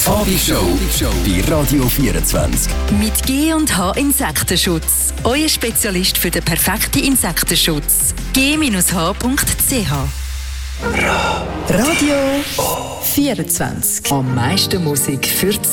Fabi Show bei Radio 24. Mit G&H Insektenschutz. Euer Spezialist für den perfekten Insektenschutz. g-h.ch Radio 24. Am meisten Musik für die